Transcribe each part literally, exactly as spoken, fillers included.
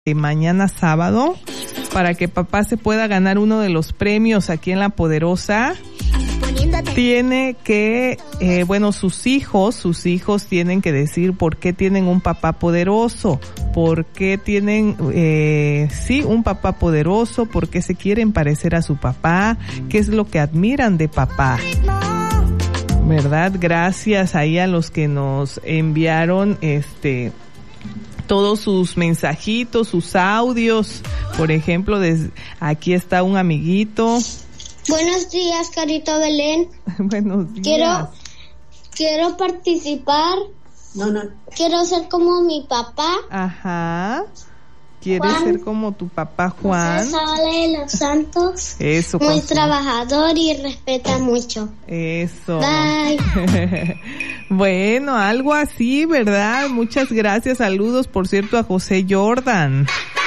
de mañana sábado para que papá se pueda ganar uno de los premios aquí en La Poderosa. Tiene que, eh, bueno, sus hijos, sus hijos tienen que decir por qué tienen un papá poderoso, por qué tienen, eh, sí, un papá poderoso, por qué se quieren parecer a su papá, qué es lo que admiran de papá. ¿Verdad? Gracias ahí a los que nos enviaron, este, todos sus mensajitos, sus audios. Por ejemplo, des, aquí está un amiguito. Buenos días, Carito Belén. Buenos días. Quiero, quiero participar. No, no. Quiero ser como mi papá. Ajá. ¿Quieres Juan. ser como tu papá Juan? José Sale de los Santos. Eso. Muy con su... trabajador y respeta mucho. Eso. Bye. Bueno, algo así, ¿verdad? Muchas gracias. Saludos, por cierto, a José Jordan.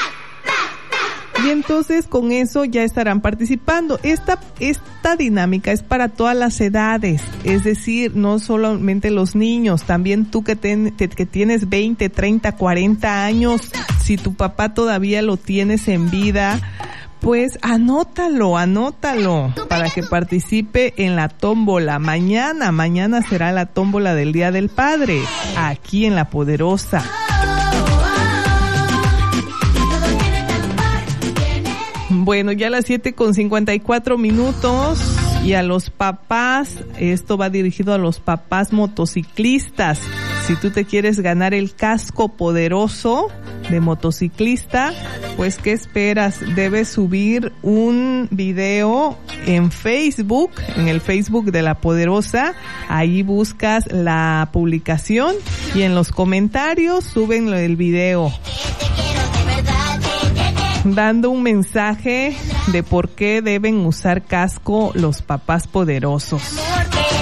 Y entonces con eso ya estarán participando. Esta, esta dinámica es para todas las edades, es decir, no solamente los niños, también tú que, ten, te, que tienes veinte, treinta, cuarenta años, si tu papá todavía lo tienes en vida, pues anótalo, anótalo para que participe en la tómbola. Mañana, mañana será la tómbola del Día del Padre, aquí en La Poderosa. Bueno, ya a las siete con cincuenta y cuatro minutos y a los papás, esto va dirigido a los papás motociclistas. Si tú te quieres ganar el casco poderoso de motociclista, pues ¿qué esperas? Debes subir un video en Facebook, en el Facebook de La Poderosa. Ahí buscas la publicación y en los comentarios suben el video, dando un mensaje de por qué deben usar casco los papás poderosos.